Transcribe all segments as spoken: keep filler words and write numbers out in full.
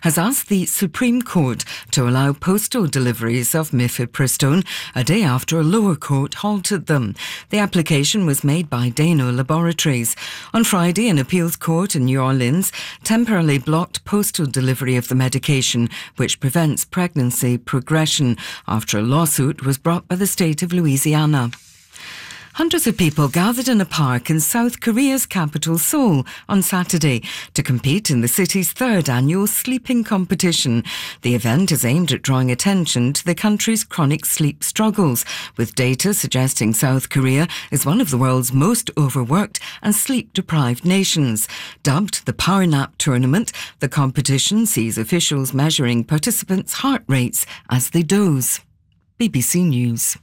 has asked the Supreme Court to allow postal deliveries of mifepristone a day after a lower court halted them. The application was made by Dano Laboratories. On Friday, an appeals court in New Orleans temporarily blocked postal delivery of the medication, which prevents pregnancy progression, after a lawsuit was brought by the state of Louisiana. Hundreds of people gathered in a park in South Korea's capital, Seoul, on Saturday to compete in the city's third annual sleeping competition. The event is aimed at drawing attention to the country's chronic sleep struggles, with data suggesting South Korea is one of the world's most overworked and sleep-deprived nations. Dubbed the Power Nap Tournament, the competition sees officials measuring participants' heart rates as they doze. B B C News.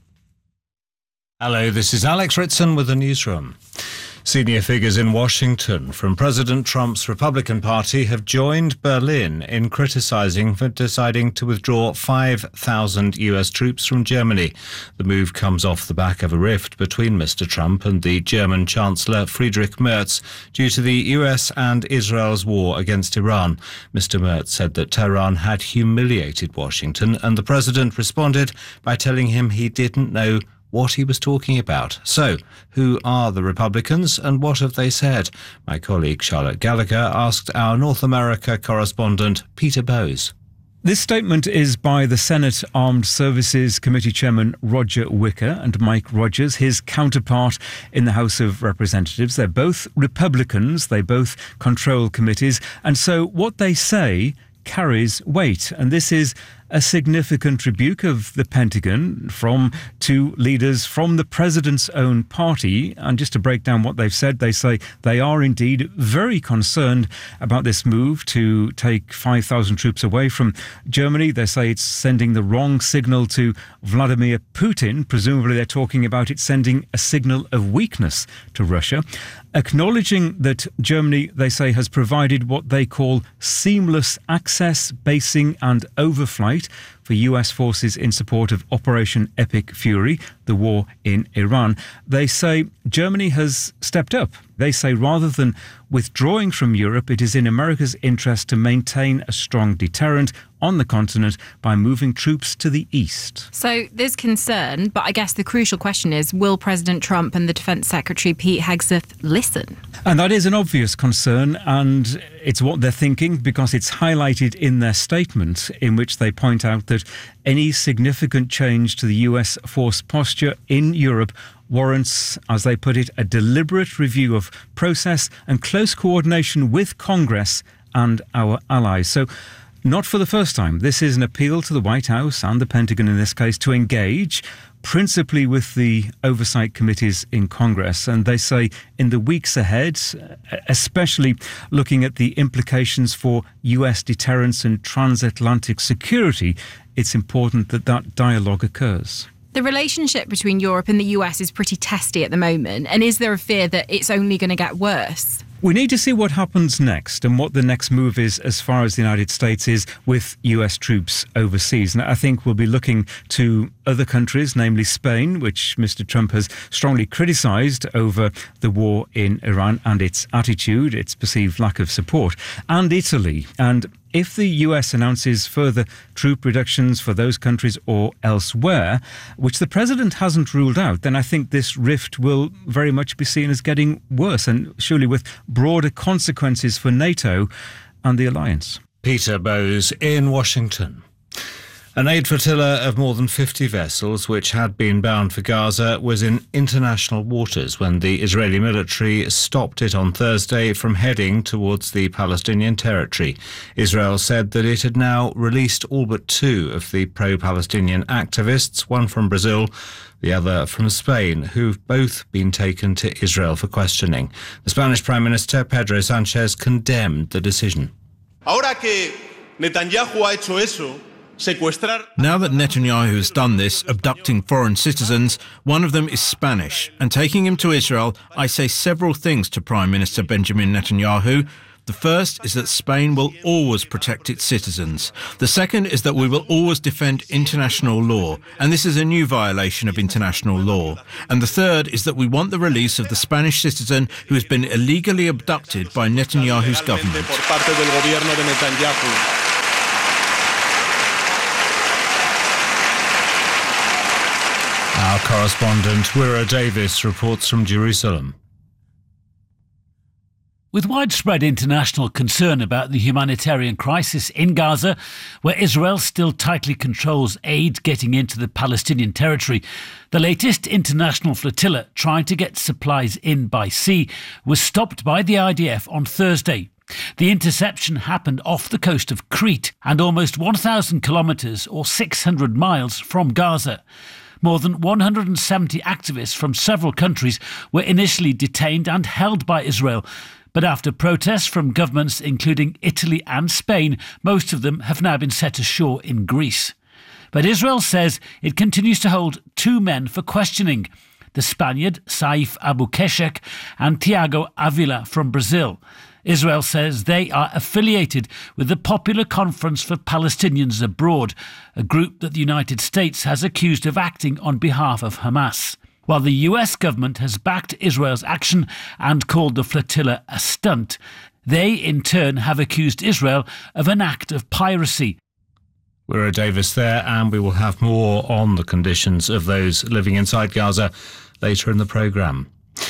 Hello, this is Alex Ritson with the newsroom. Senior figures in Washington from President Trump's Republican Party have joined Berlin in criticising for deciding to withdraw five thousand U S troops from Germany. The move comes off the back of a rift between Mister Trump and the German Chancellor Friedrich Merz due to the U S and Israel's war against Iran. Mister Merz said that Tehran had humiliated Washington, and the president responded by telling him he didn't know what he was talking about. So, who are the Republicans and what have they said? My colleague Charlotte Gallagher asked our North America correspondent Peter Bowes. This statement is by the Senate Armed Services Committee Chairman Roger Wicker and Mike Rogers, his counterpart in the House of Representatives. They're both Republicans, they both control committees, and so what they say carries weight. And this is a significant rebuke of the Pentagon from two leaders from the president's own party. And just to break down what they've said, they say they are indeed very concerned about this move to take five thousand troops away from Germany. They say it's sending the wrong signal to Vladimir Putin. Presumably they're talking about it sending a signal of weakness to Russia. Acknowledging that Germany, they say, has provided what they call seamless access, basing and overflight for U S forces in support of Operation Epic Fury, the war in Iran. They say Germany has stepped up. They say rather than withdrawing from Europe, it is in America's interest to maintain a strong deterrent on the continent by moving troops to the east. So there's concern, but I guess the crucial question is, will President Trump and the Defence Secretary Pete Hegseth listen? And that is an obvious concern, and it's what they're thinking because it's highlighted in their statement, in which they point out that any significant change to the U S force posture in Europe warrants, as they put it, a deliberate review of process and close coordination with Congress and our allies. So, not for the first time, this is an appeal to the White House and the Pentagon in this case to engage, principally with the oversight committees in Congress. And they say in the weeks ahead, especially looking at the implications for U S deterrence and transatlantic security, it's important that that dialogue occurs. The relationship between Europe and the U S is pretty testy at the moment. And is there a fear that it's only going to get worse? We need to see what happens next and what the next move is as far as the United States is with U S troops overseas. And I think we'll be looking to other countries, namely Spain, which Mister Trump has strongly criticised over the war in Iran and its attitude, its perceived lack of support, and Italy. And if the U S announces further troop reductions for those countries or elsewhere, which the president hasn't ruled out, then I think this rift will very much be seen as getting worse, and surely with broader consequences for NATO and the alliance. Peter Bowes in Washington. An aid flotilla of more than fifty vessels, which had been bound for Gaza, was in international waters when the Israeli military stopped it on Thursday from heading towards the Palestinian territory. Israel said that it had now released all but two of the pro-Palestinian activists, one from Brazil, the other from Spain, who've both been taken to Israel for questioning. The Spanish Prime Minister, Pedro Sánchez, condemned the decision. Ahora que Netanyahu ha hecho eso, now that Netanyahu has done this, abducting foreign citizens, one of them is Spanish, and taking him to Israel, I say several things to Prime Minister Benjamin Netanyahu. The first is that Spain will always protect its citizens. The second is that we will always defend international law, and this is a new violation of international law. And the third is that we want the release of the Spanish citizen who has been illegally abducted by Netanyahu's government. Our correspondent Wira Davis reports from Jerusalem. With widespread international concern about the humanitarian crisis in Gaza, where Israel still tightly controls aid getting into the Palestinian territory, the latest international flotilla trying to get supplies in by sea was stopped by the I D F on Thursday. The interception happened off the coast of Crete and almost one thousand kilometres or six hundred miles from Gaza. More than one hundred seventy activists from several countries were initially detained and held by Israel. But after protests from governments including Italy and Spain, most of them have now been set ashore in Greece. But Israel says it continues to hold two men for questioning, the Spaniard Saif Abu Keshek and Tiago Avila from Brazil. Israel says they are affiliated with the Popular Conference for Palestinians Abroad, a group that the United States has accused of acting on behalf of Hamas. While the U S government has backed Israel's action and called the flotilla a stunt, they in turn have accused Israel of an act of piracy. Wira Davis there, and we will have more on the conditions of those living inside Gaza later in the programme.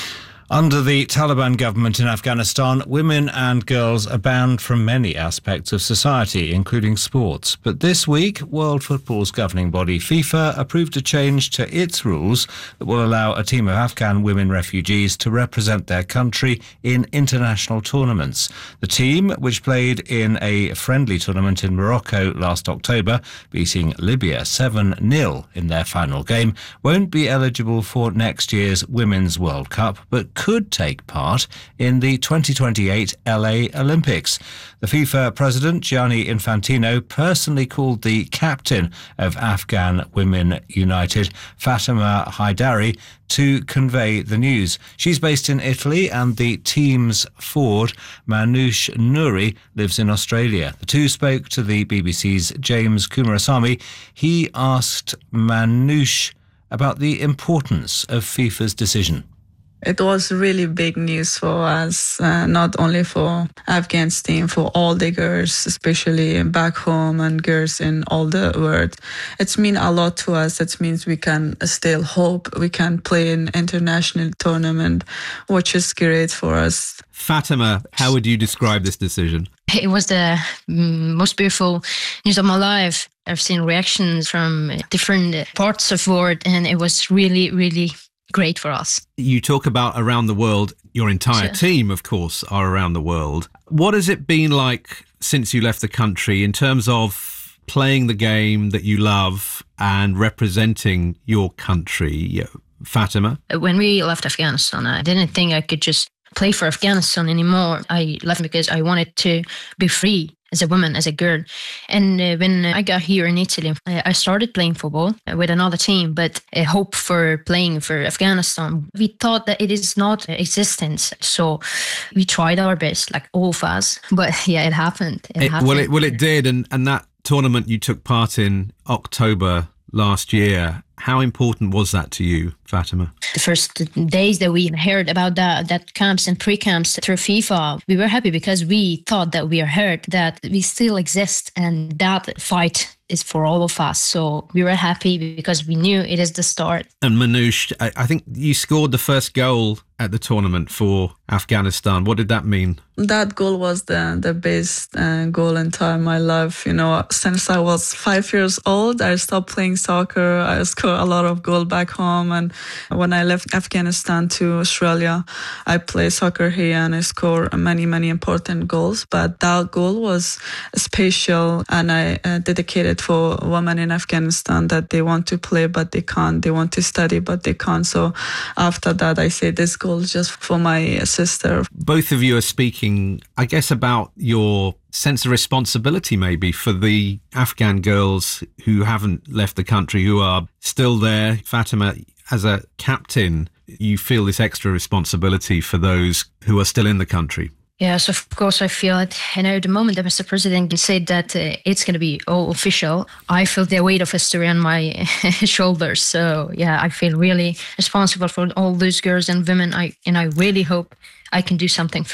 Under the Taliban government in Afghanistan, women and girls are banned from many aspects of society, including sports. But this week, World Football's governing body, FIFA, approved a change to its rules that will allow a team of Afghan women refugees to represent their country in international tournaments. The team, which played in a friendly tournament in Morocco last October, beating Libya seven nil in their final game, won't be eligible for next year's Women's World Cup, but could take part in the twenty twenty-eight L A Olympics. The FIFA president, Gianni Infantino, personally called the captain of Afghan Women United, Fatima Haidari, to convey the news. She's based in Italy and the team's forward, Manoush Nouri, lives in Australia. The two spoke to the B B C's James Kumarasamy. He asked Manoush about the importance of FIFA's decision. It was really big news for us, uh, not only for Afghan's team, for all the girls, especially back home and girls in all the world. It's mean a lot to us. It means we can still hope we can play in international tournament, which is great for us. Fatima, how would you describe this decision? It was the most beautiful news of my life. I've seen reactions from different parts of the world, and it was really, really great for us. You talk about around the world. Your entire Sure. team, of course, are around the world. What has it been like since you left the country in terms of playing the game that you love and representing your country? Fatima? When we left Afghanistan, I didn't think I could just play for Afghanistan anymore. I left because I wanted to be free as a woman, as a girl. And uh, when I got here in Italy, I, I started playing football with another team, but a hope for playing for Afghanistan. We thought that it is not existence. So we tried our best, like all of us. But yeah, it happened. It It, happened. well, it, well, it did. And, and that tournament you took part in October last year, how important was that to you, Fatima? The first days that we heard about that, that camps and pre-camps through FIFA, we were happy because we thought that we are heard, that we still exist, and that fight is for all of us. So we were happy because we knew it is the start. And Manoush, I, I think you scored the first goal at the tournament for Afghanistan. What did that mean? That goal was the, the best uh, goal in time my life. You know, since I was five years old, I stopped playing soccer. I scored a lot of goals back home. And when I left Afghanistan to Australia, I play soccer here and I scored many, many important goals. But that goal was special, and I uh, dedicated for women in Afghanistan that they want to play, but they can't. They want to study, but they can't. So after that, I say this goal is just for my sister. Both of you are speaking, I guess, about your sense of responsibility maybe for the Afghan girls who haven't left the country, who are still there. Fatima, as a captain, you feel this extra responsibility for those who are still in the country. Yes, of course, I feel it. You know, the moment that Mister President said that uh, it's going to be all official, I feel the weight of history on my shoulders. So, yeah, I feel really responsible for all those girls and women. I and I really hope I can do something for them.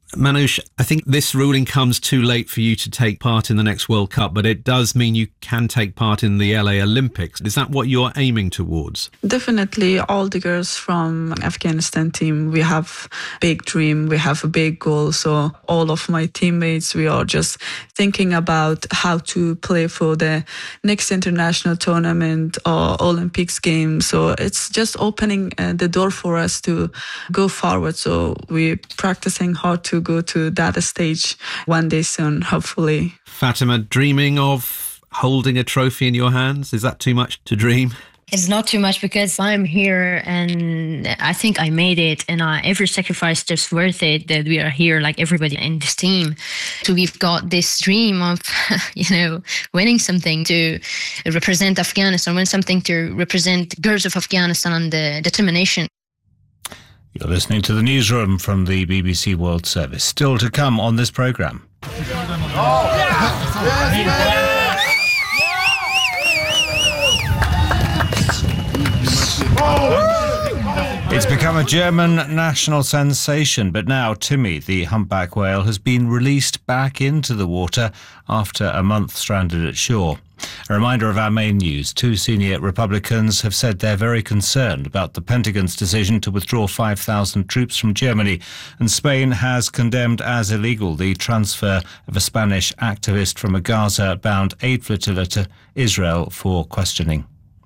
Manoush, I think this ruling comes too late for you to take part in the next World Cup, but it does mean you can take part in the L A Olympics. Is that what you're aiming towards? Definitely, all the girls from Afghanistan team, we have big dream, we have a big goal. So all of my teammates, we are just thinking about how to play for the next international tournament or Olympics game. So it's just opening uh, the door for us to go forward. So we're practicing hard to go to that stage one day soon, hopefully. Fatima, dreaming of holding a trophy in your hands? Is that too much to dream? It's not too much because I'm here and I think I made it, and uh, every sacrifice is worth it that we are here, like everybody in this team. So we've got this dream of, you know, winning something to represent Afghanistan, win something to represent girls of Afghanistan and the determination. You're listening to the newsroom from the B B C World Service. Still to come on this programme. It's become a German national sensation, but now Timmy, the humpback whale, has been released back into the water after a month stranded at shore. A reminder of our main news. Two senior Republicans have said they're very concerned about the Pentagon's decision to withdraw five thousand troops from Germany, and Spain has condemned as illegal the transfer of a Spanish activist from a Gaza-bound aid flotilla to Israel for questioning.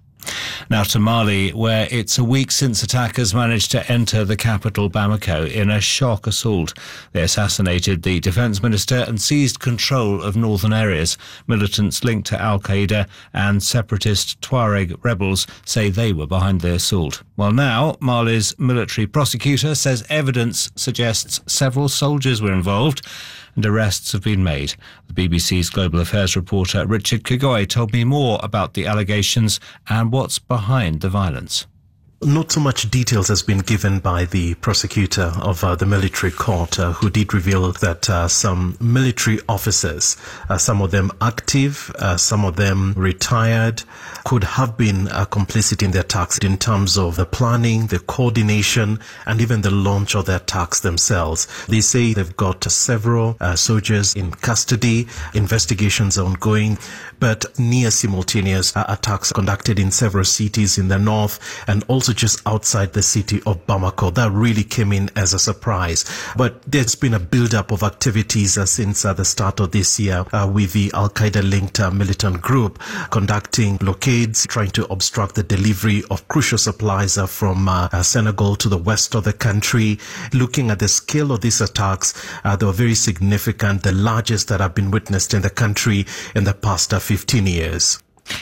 Now to Mali, where it's a week since attackers managed to enter the capital Bamako in a shock assault. They assassinated the defence minister and seized control of northern areas. Militants linked to Al-Qaeda and separatist Tuareg rebels say they were behind the assault. Well, now Mali's military prosecutor says evidence suggests several soldiers were involved and arrests have been made. The B B C's Global Affairs reporter Richard Kagoy told me more about the allegations and what's behind the violence. Not so much details has been given by the prosecutor of uh, the military court, uh, who did reveal that uh, some military officers, uh, some of them active, uh, some of them retired, could have been uh, complicit in the attacks in terms of the planning, the coordination, and even the launch of the attacks themselves. They say they've got uh, several uh, soldiers in custody, investigations are ongoing, but near simultaneous uh, attacks conducted in several cities in the north and also just outside the city of Bamako. That really came in as a surprise. But there's been a build-up of activities uh, since uh, the start of this year uh, with the Al-Qaeda-linked uh, militant group conducting blockades, trying to obstruct the delivery of crucial supplies uh, from uh, uh, Senegal to the west of the country. Looking at the scale of these attacks, uh, they were very significant, the largest that have been witnessed in the country in the past uh, fifteen years.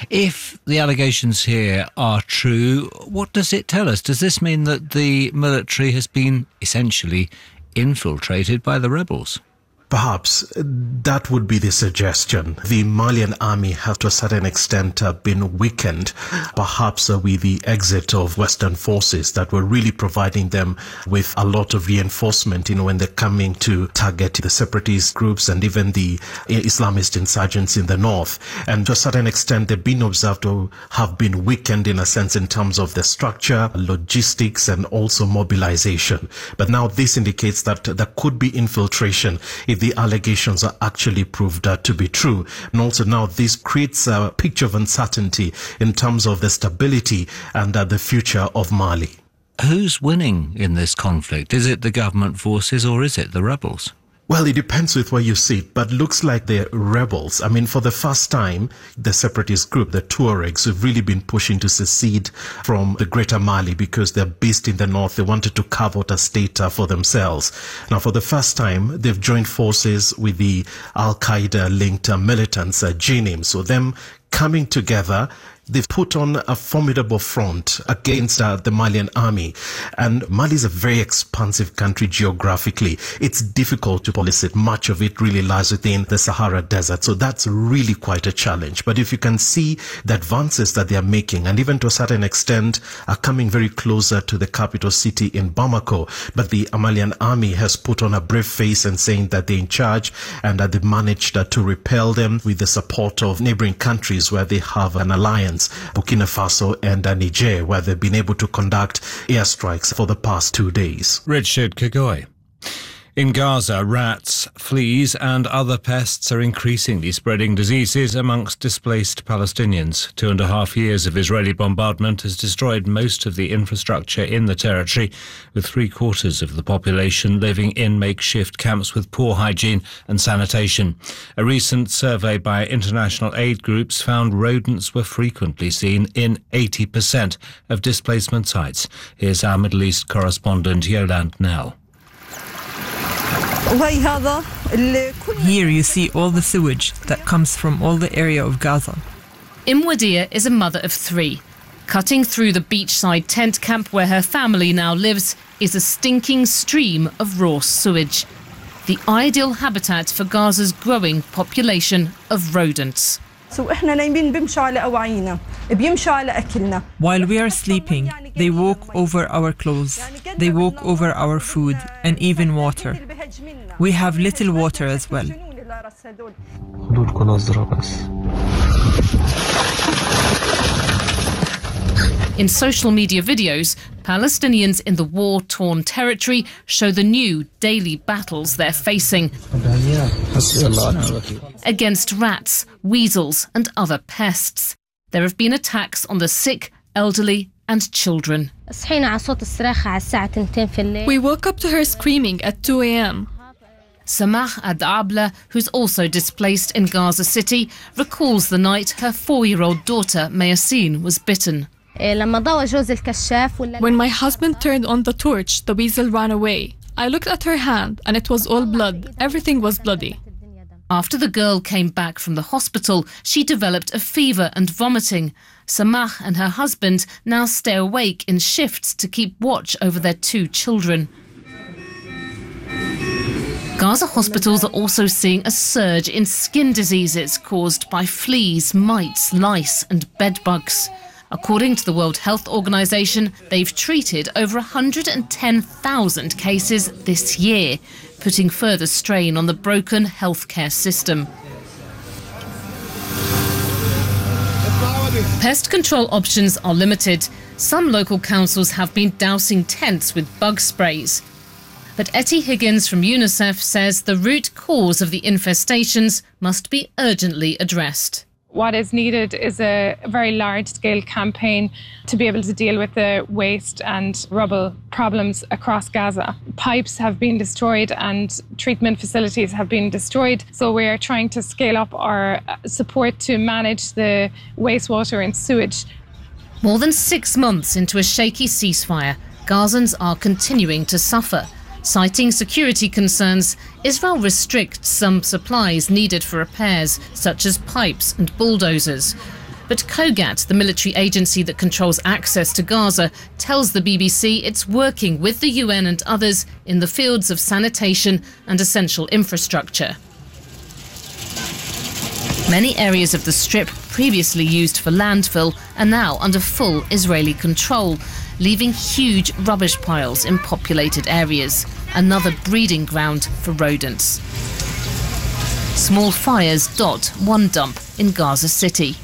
If the allegations here are true, what does it tell us? Does this mean that the military has been essentially infiltrated by the rebels? Perhaps that would be the suggestion. The Malian army has to a certain extent uh, been weakened, perhaps uh, with the exit of Western forces that were really providing them with a lot of reinforcement, you know, when they're coming to target the separatist groups and even the Islamist insurgents in the north. And to a certain extent, they've been observed to have been weakened in a sense in terms of the structure, logistics, and also mobilization. But now this indicates that there could be infiltration if the allegations are actually proved uh, to be true. And also now this creates a picture of uncertainty in terms of the stability and uh, the future of Mali. Who's winning in this conflict? Is it the government forces or is it the rebels? Well, it depends with where you see it, but looks like the rebels. I mean, for the first time, the separatist group, the Tuaregs, have really been pushing to secede from the greater Mali because they're based in the north. They wanted to carve out a state uh, for themselves. Now, for the first time, they've joined forces with the Al-Qaeda-linked uh, militants, uh, J N I M. So them coming together, they've put on a formidable front against uh, the Malian army. And Mali is a very expansive country geographically. It's difficult to police it. Much of it really lies within the Sahara Desert. So that's really quite a challenge. But if you can see the advances that they are making, and even to a certain extent are coming very closer to the capital city in Bamako, but the Malian army has put on a brave face and saying that they're in charge and that they've managed uh, to repel them with the support of neighboring countries where they have an alliance, Burkina Faso and uh, Niger, where they've been able to conduct airstrikes for the past two days. Richard Kagoy. In Gaza, rats, fleas and other pests are increasingly spreading diseases amongst displaced Palestinians. Two and a half years of Israeli bombardment has destroyed most of the infrastructure in the territory, with three quarters of the population living in makeshift camps with poor hygiene and sanitation. A recent survey by international aid groups found rodents were frequently seen in eighty percent of displacement sites. Here's our Middle East correspondent Yolande Nell. Here you see all the sewage that comes from all the area of Gaza. Imwadia is a mother of three. Cutting through the beachside tent camp where her family now lives is a stinking stream of raw sewage. The ideal habitat for Gaza's growing population of rodents. While we are sleeping, they walk over our clothes, they walk over our food and even water. We have little water as well. In social media videos, Palestinians in the war-torn territory show the new daily battles they're facing against rats, weasels and other pests. There have been attacks on the sick, elderly and children. We woke up to her screaming at two a.m. Samah Ad-Abla, who's also displaced in Gaza City, recalls the night her four-year-old daughter, Mayaseen, was bitten. When my husband turned on the torch, the weasel ran away. I looked at her hand and it was all blood. Everything was bloody. After the girl came back from the hospital, she developed a fever and vomiting. Samah and her husband now stay awake in shifts to keep watch over their two children. Gaza hospitals are also seeing a surge in skin diseases caused by fleas, mites, lice and bedbugs. According to the World Health Organization, they've treated over one hundred ten thousand cases this year, putting further strain on the broken healthcare system. Pest control options are limited. Some local councils have been dousing tents with bug sprays. But Etty Higgins from UNICEF says the root cause of the infestations must be urgently addressed. What is needed is a very large-scale campaign to be able to deal with the waste and rubble problems across Gaza. Pipes have been destroyed and treatment facilities have been destroyed, so we are trying to scale up our support to manage the wastewater and sewage. More than six months into a shaky ceasefire, Gazans are continuing to suffer. Citing security concerns, Israel restricts some supplies needed for repairs, such as pipes and bulldozers. But COGAT, the military agency that controls access to Gaza, tells the B B C it's working with the U N and others in the fields of sanitation and essential infrastructure. Many areas of the Strip, previously used for landfill, are now under full Israeli control, leaving huge rubbish piles in populated areas, another breeding ground for rodents. Small fires dot one dump in Gaza City.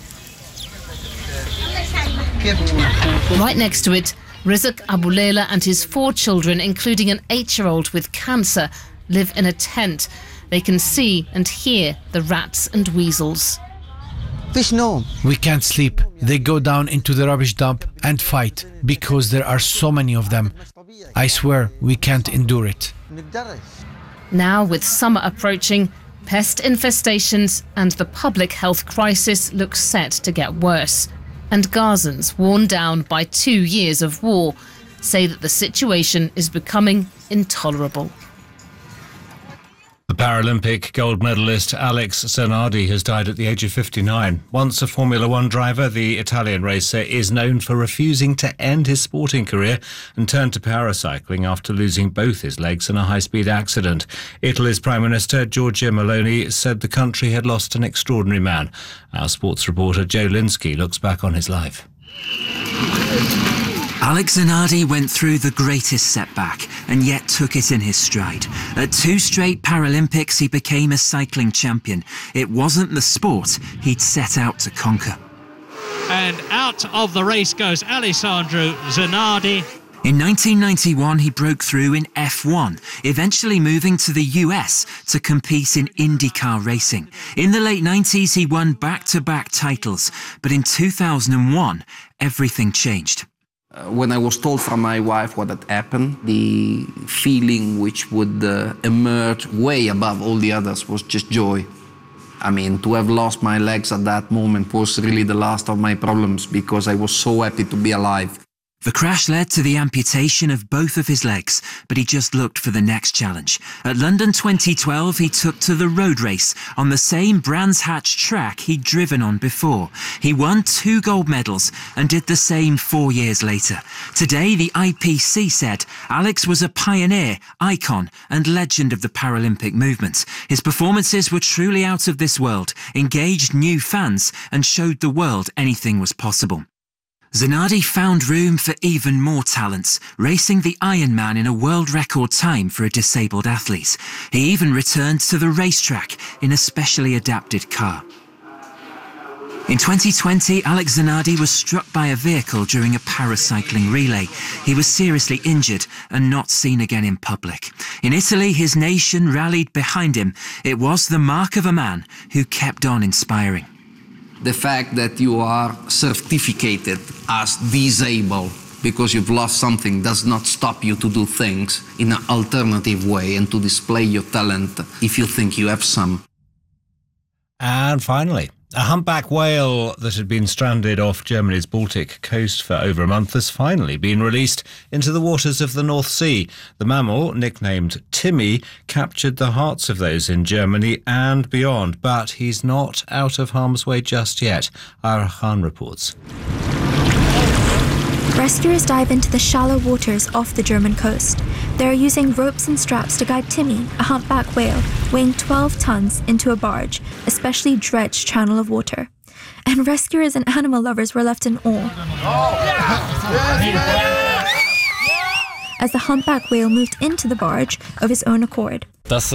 Right next to it, Rizk Abu Leila and his four children, including an eight-year-old with cancer, live in a tent. They can see and hear the rats and weasels. We can't sleep. They go down into the rubbish dump and fight because there are so many of them. I swear we can't endure it. Now, with summer approaching, pest infestations and the public health crisis look set to get worse. And Gazans, worn down by two years of war, say that the situation is becoming intolerable. The Paralympic gold medalist Alex Zanardi has died at the age of fifty-nine. Once a Formula One driver, the Italian racer is known for refusing to end his sporting career and turned to paracycling after losing both his legs in a high-speed accident. Italy's Prime Minister Giorgia Meloni said the country had lost an extraordinary man. Our sports reporter Joe Linsky looks back on his life. Alex Zanardi went through the greatest setback and yet took it in his stride. At two straight Paralympics, he became a cycling champion. It wasn't the sport he'd set out to conquer. And out of the race goes Alessandro Zanardi. In nineteen ninety-one, he broke through in F one, eventually moving to the U S to compete in IndyCar racing. In the late nineties, he won back-to-back titles, but in two thousand one, everything changed. Uh, when I was told from my wife what had happened, the feeling which would uh, emerge way above all the others was just joy. I mean, to have lost my legs at that moment was really the last of my problems, because I was so happy to be alive. The crash led to the amputation of both of his legs, but he just looked for the next challenge. At London twenty twelve, he took to the road race on the same Brands Hatch track he'd driven on before. He won two gold medals and did the same four years later. Today, the I P C said Alex was a pioneer, icon and legend of the Paralympic movement. His performances were truly out of this world, engaged new fans and showed the world anything was possible. Zanardi found room for even more talents, racing the Ironman in a world record time for a disabled athlete. He even returned to the racetrack in a specially adapted car. In twenty twenty, Alex Zanardi was struck by a vehicle during a paracycling relay. He was seriously injured and not seen again in public. In Italy, his nation rallied behind him. It was the mark of a man who kept on inspiring. The fact that you are certificated as disabled because you've lost something does not stop you to do things in an alternative way and to display your talent if you think you have some. And finally, a humpback whale that had been stranded off Germany's Baltic coast for over a month has finally been released into the waters of the North Sea. The mammal, nicknamed Timmy, captured the hearts of those in Germany and beyond, but he's not out of harm's way just yet. Ira Khan reports. Rescuers dive into the shallow waters off the German coast. They are using ropes and straps to guide Timmy, a humpback whale, weighing twelve tons, into a barge, a specially dredged channel of water. And rescuers and animal lovers were left in awe as the humpback whale moved into the barge of his own accord. This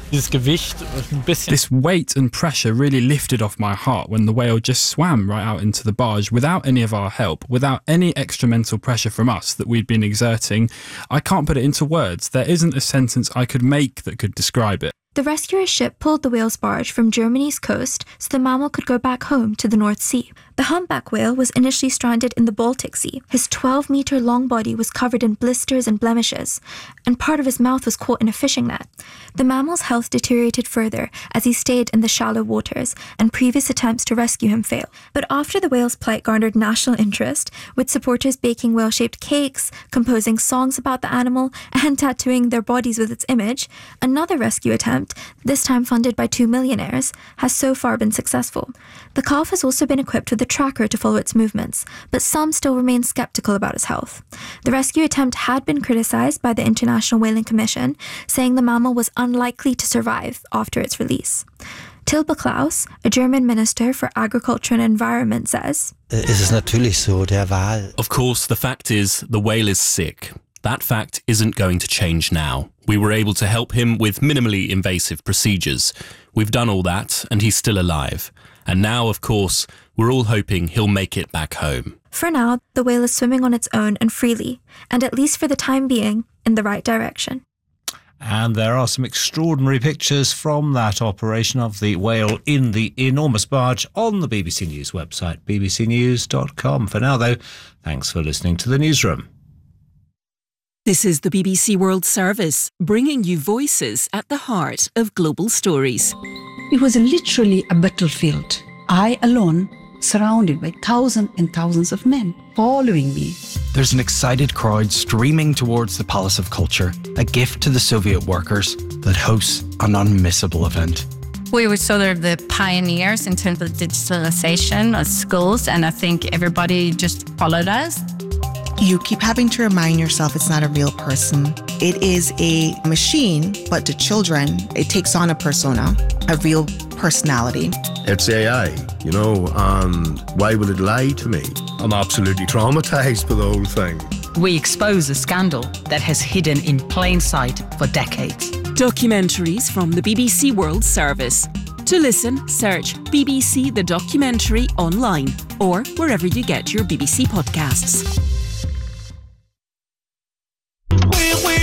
weight and pressure really lifted off my heart when the whale just swam right out into the barge without any of our help, without any extra mental pressure from us that we'd been exerting. I can't put it into words. There isn't a sentence I could make that could describe it. The rescuer's ship pulled the whale's barge from Germany's coast so the mammal could go back home to the North Sea. The humpback whale was initially stranded in the Baltic Sea. His twelve-metre long body was covered in blisters and blemishes, and part of his mouth was caught in a fishing net. The mammal's health deteriorated further as he stayed in the shallow waters, and previous attempts to rescue him failed. But after the whale's plight garnered national interest, with supporters baking whale-shaped cakes, composing songs about the animal, and tattooing their bodies with its image, another rescue attempt, this time funded by two millionaires, has so far been successful. The calf has also been equipped with a tracker to follow its movements, but some still remain skeptical about its health. The rescue attempt had been criticised by the International Whaling Commission, saying the mammal was unlikely to survive after its release. Tilbe Klaus, a German minister for agriculture and environment, says, Of course, the fact is the whale is sick. That fact isn't going to change now. We were able to help him with minimally invasive procedures. We've done all that, and he's still alive. And now, of course, we're all hoping he'll make it back home. For now, the whale is swimming on its own and freely, and at least for the time being, in the right direction. And there are some extraordinary pictures from that operation of the whale in the enormous barge on the B B C News website, b b c news dot com. For now, though, thanks for listening to the Newsroom. This is the B B C World Service, bringing you voices at the heart of global stories. It was literally a battlefield. I alone, surrounded by thousands and thousands of men following me. There's an excited crowd streaming towards the Palace of Culture, a gift to the Soviet workers that hosts an unmissable event. We were sort of the pioneers in terms of digitalization of schools, and I think everybody just followed us. You keep having to remind yourself it's not a real person. It is a machine, but to children, it takes on a persona, a real personality. It's A I, you know, and why would it lie to me? I'm absolutely traumatized by the whole thing. We expose a scandal that has hidden in plain sight for decades. Documentaries from the B B C World Service. To listen, search B B C The Documentary online or wherever you get your B B C podcasts.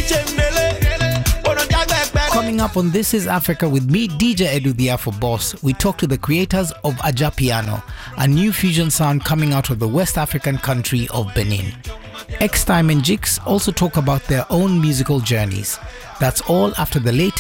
Coming up on This Is Africa with me, D J Edu the Afro Boss, we talk to the creators of Ajapiano, a new fusion sound coming out of the West African country of Benin. X-Time and Jix also talk about their own musical journeys. That's all after the latest